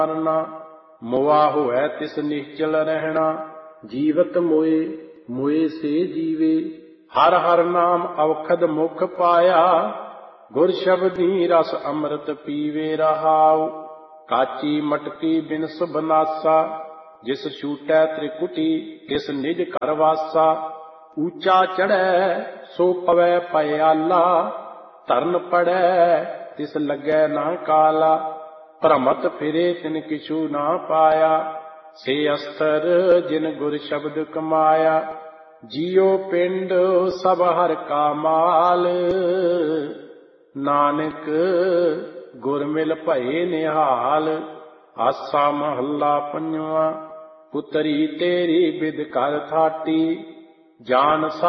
ਕਰਨਾ। मोआ होए तिस निश्चल रहना, जीवत मोए मोए से जीवे। हर हर नाम अवखद मुख पाया, गुर शब्दी रस अमृत पीवे रहाऊ। काची मटकी बिनस बनासा, जिस छूटै त्रिकुटी तिस निज घर वासा। ऊंचा चढ़ै सो पवै पयाला, धरन पड़ै तिस लगै ना काला। भ्रमत फिरे तिन किछु ना पाया, से अस्तर जिन गुर शब्द कमाया। जियो पिंड सब हर का माल, नानक गुर मिल भये निहाल। आसा महला पंजवा, पुतरी तेरी बिद कर थाटी, जान